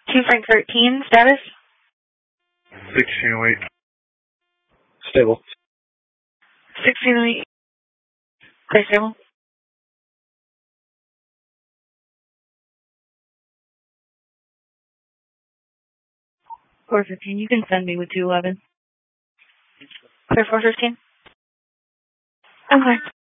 2 Frankfurt Teen, status? 1608. Stable. 1608. Clear stable. 415, you can send me with 211. Clear 415. Okay.